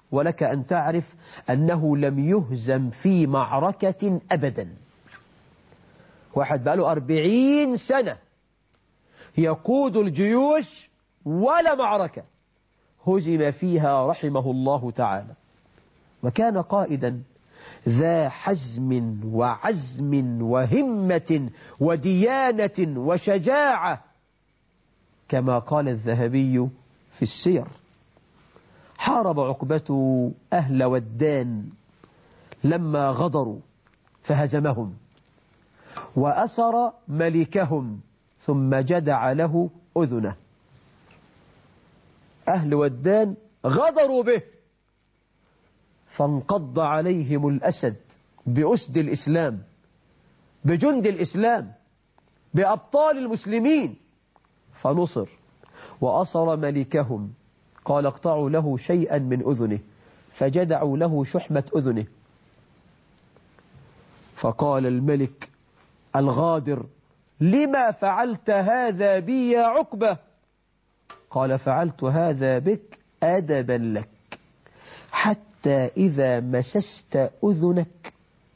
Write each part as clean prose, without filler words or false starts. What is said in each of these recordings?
ولك أن تعرف أنه لم يهزم في معركة أبدا. واحد بقاله 40 سنة يقود الجيوش ولا معركة هزم فيها رحمه الله تعالى، وكان قائدا ذا حزم وعزم وهمة وديانة وشجاعة كما قال الذهبي في السير. حارب عقبة أهل ودان لما غدروا فهزمهم وأسر ملكهم ثم جدع له أذنه. أهل ودان غدروا به فانقض عليهم الأسد بأسد الإسلام، بجند الإسلام، بأبطال المسلمين، فنصر وأسر ملكهم. قال اقطعوا له شيئا من أذنه، فجدعوا له شحمة أذنه. فقال الملك الغادر لما فعلت هذا بي يا عقبة؟ قال فعلت هذا بك أدبا لك، حتى إذا مسست أذنك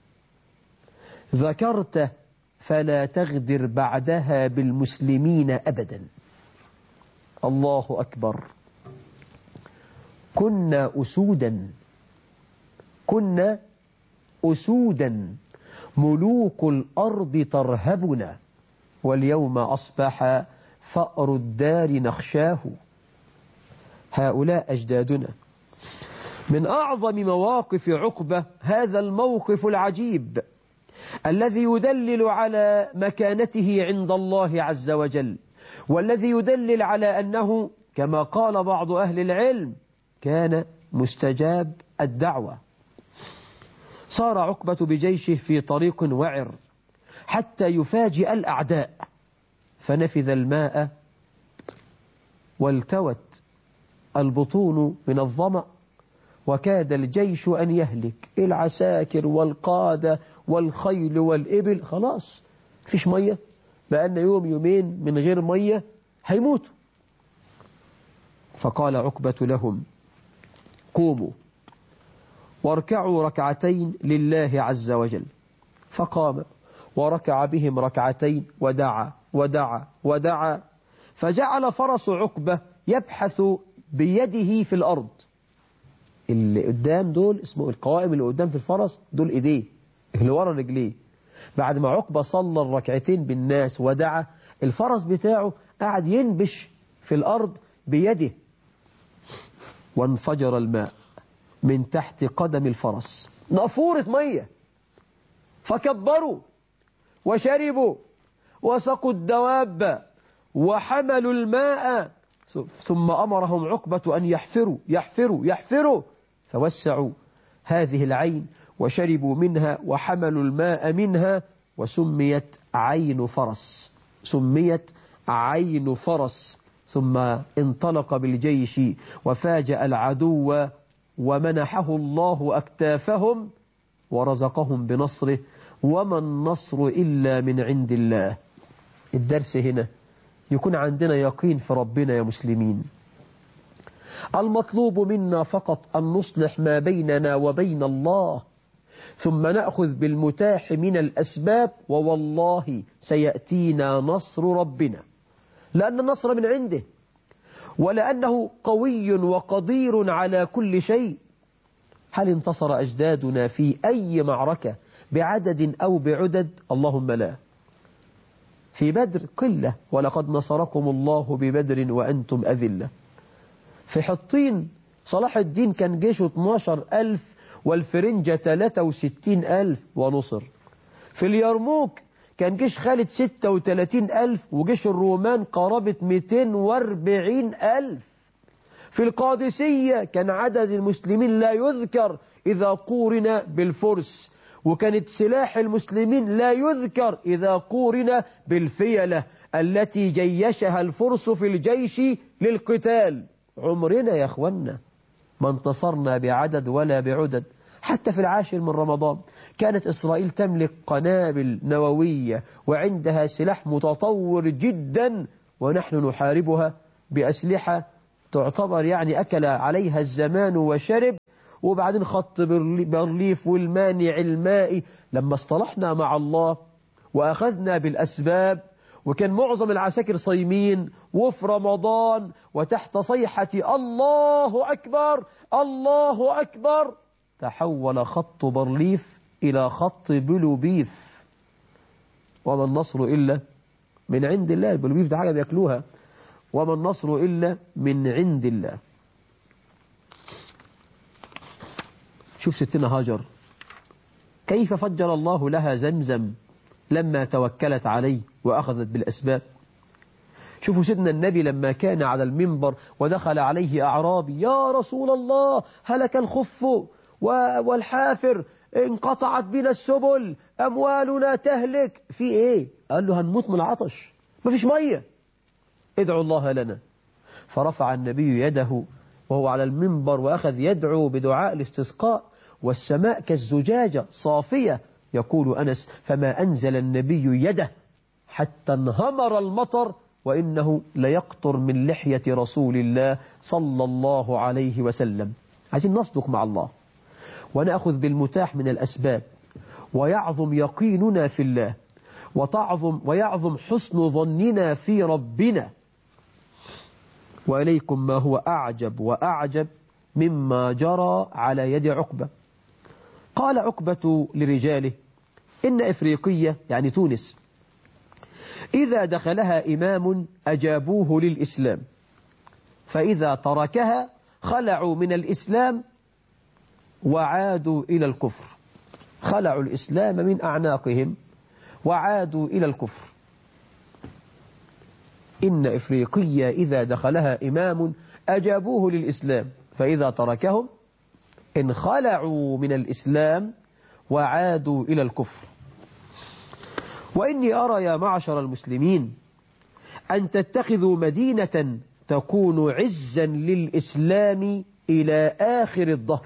ذكرته فلا تغدر بعدها بالمسلمين أبدا. الله أكبر. كنا أسودا ملوك الأرض ترهبنا، واليوم أصبح فأر الدار نخشاه. هؤلاء أجدادنا. من أعظم مواقف عقبة هذا الموقف العجيب الذي يدلل على مكانته عند الله عز وجل، والذي يدلل على أنه كما قال بعض أهل العلم كان مستجاب الدعوة. صار عقبة بجيشه في طريق وعر حتى يفاجئ الأعداء، فنفذ الماء والتوت البطون من الظمأ، وكاد الجيش أن يهلك. العساكر والقادة والخيل والإبل خلاص فيش مية، بقالنا يوم يومين من غير مية هيموتوا. فقال عقبة لهم قوموا واركعوا ركعتين لله عز وجل. فقام وركع بهم ركعتين ودعا ودعا ودعا، فجعل فرس عقبة يبحث بيده في الأرض. اللي قدام دول اسمه القوائم، اللي قدام في الفرس دول ايديه، اللي ورا رجليه. بعد ما عقبة صلى الركعتين بالناس ودعا، الفرس بتاعه قاعد ينبش في الأرض بيده، وانفجر الماء من تحت قدم الفرس، نافورة مية. فكبروا وشربوا وسقوا الدواب وحملوا الماء، ثم أمرهم عقبة أن يحفروا يحفروا يحفروا، فوسعوا هذه العين وشربوا منها وحملوا الماء منها، وسميت عين فرس، سميت عين فرس. ثم انطلق بالجيش وفاجأ العدو، ومنحه الله أكتافهم ورزقهم بنصره، وما النصر إلا من عند الله. الدرس هنا يكون عندنا يقين في ربنا يا مسلمين. المطلوب منا فقط أن نصلح ما بيننا وبين الله، ثم نأخذ بالمتاح من الأسباب، ووالله سيأتينا نصر ربنا، لأن النصر من عنده، ولأنه قوي وقدير على كل شيء. هل انتصر أجدادنا في أي معركة بعدد أو بعدد؟ اللهم لا. في بدر قلة، ولقد نصركم الله ببدر وأنتم أذلة. في حطين صلاح الدين كان جيشه 12,000 والفرنجة 63,000 ونصر. في اليرموك كان جيش خالد 36,000 وجيش الرومان قرابة 240,000. في القادسية كان عدد المسلمين لا يذكر إذا قورن بالفرس، وكانت سلاح المسلمين لا يذكر إذا قورن بالفيلة التي جيشها الفرس في الجيش للقتال. عمرنا يا أخوانا ما انتصرنا بعدد ولا بعدد. حتى في 10 من رمضان كانت إسرائيل تملك قنابل نووية وعندها سلاح متطور جدا، ونحن نحاربها بأسلحة تعتبر يعني أكل عليها الزمان وشرب، وبعدين خط برليف والمانع المائي. لما اصطلحنا مع الله وأخذنا بالأسباب، وكان معظم العساكر صايمين وفي رمضان وتحت صيحة الله أكبر الله أكبر، تحول خط برليف إلى خط بلوبيف. وما النصر إلا من عند الله. البلوبيف ده حاجة بيأكلوها. وما النصر إلا من عند الله. شوف ستنا هاجر كيف فجر الله لها زمزم لما توكلت عليه وأخذت بالأسباب. شوفوا سيدنا النبي لما كان على المنبر ودخل عليه أعرابي: يا رسول الله هلك الخف والحافر، انقطعت بنا السبل، أموالنا تهلك. في إيه؟ قال له: هنموت من العطش، مفيش مية، ادعوا الله لنا. فرفع النبي يده وهو على المنبر وأخذ يدعو بدعاء الاستسقاء، والسماء كالزجاجة صافية. يقول أنس: فما أنزل النبي يده حتى انهمر المطر، وإنه ليقطر من لحية رسول الله صلى الله عليه وسلم. عايزين نصدق مع الله ونأخذ بالمتاح من الأسباب، ويعظم يقيننا في الله، ويعظم حسن ظننا في ربنا. وإليكم ما هو أعجب وأعجب مما جرى على يد عقبة. قال عقبة لرجاله: إن إفريقية يعني تونس إذا دخلها إمام أجابوه للإسلام، فإذا تركها خلعوا من الإسلام وعادوا إلى الكفر. خلعوا الإسلام من أعناقهم وعادوا إلى الكفر. إن إفريقية إذا دخلها إمام أجابوه للإسلام، فإذا تركهم انخلعوا من الإسلام وعادوا إلى الكفر. وإني أرى يا معشر المسلمين أن تتخذوا مدينة تكون عزا للإسلام إلى آخر الظهر.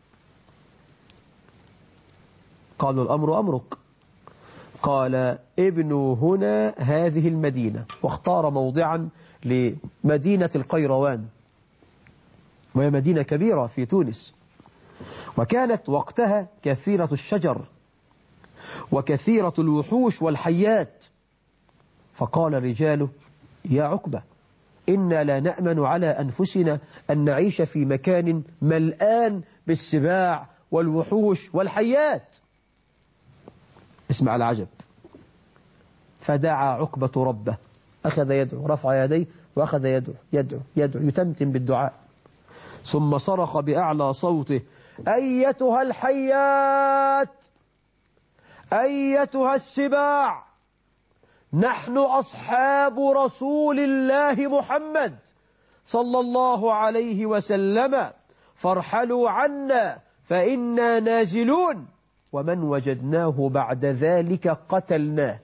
قالوا: الأمر أمرك. قال: ابنوا هنا هذه المدينة. واختار موضعا لمدينة القيروان، وهي مدينة كبيرة في تونس، وكانت وقتها كثيرة الشجر وكثيرة الوحوش والحيات. فقال رجاله: يا عقبة، إنا لا نأمن على أنفسنا أن نعيش في مكان ملآن بالسباع والوحوش والحيات. اسمع العجب. فدعا عقبة ربه، أخذ يدعو، رفع يديه وأخذ يدعو يتمتم بالدعاء، ثم صرخ بأعلى صوته: أيتها الحيات، أيتها السباع، نحن أصحاب رسول الله محمد صلى الله عليه وسلم، فارحلوا عنا فإنا نازلون، ومن وجدناه بعد ذلك قتلناه.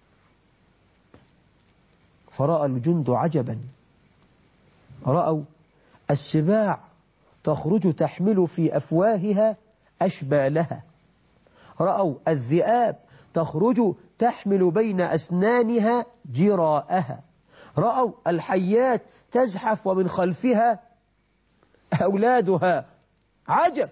فرأى الجند عجبا، رأوا السباع تخرج تحمل في أفواهها أشبالها، رأوا الذئاب تخرج تحمل بين أسنانها جراءها، رأوا الحيات تزحف ومن خلفها أولادها. عجب.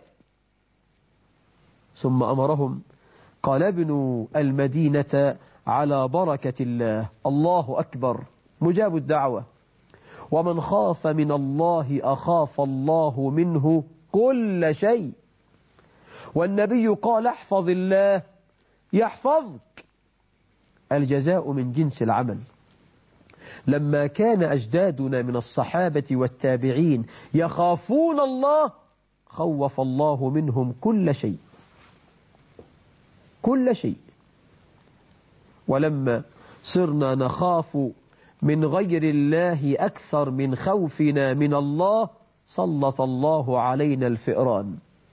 ثم أمرهم قال: ابنوا المدينة على بركة الله. الله أكبر، مجاب الدعوة. ومن خاف من الله أخاف الله منه كل شيء. والنبي قال: احفظ الله يحفظك. الجزاء من جنس العمل. لما كان أجدادنا من الصحابة والتابعين يخافون الله، خوف الله منهم كل شيء، كل شيء. ولما صرنا نخاف من غير الله أكثر من خوفنا من الله، سلط الله علينا الفئران.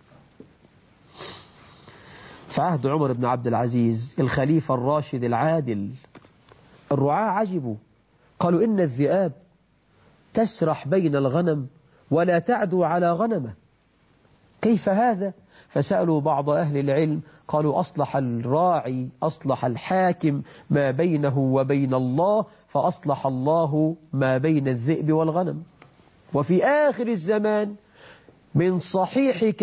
في عهد عمر بن عبد العزيز الخليفة الراشد العادل، الرعاة عجبوا، قالوا: إن الذئاب تسرح بين الغنم ولا تعدو على غنمه، كيف هذا؟ فسألوا بعض أهل العلم، قالوا: أصلح الراعي، أصلح الحاكم ما بينه وبين الله، فأصلح الله ما بين الذئب والغنم. وفي آخر الزمان من صحيح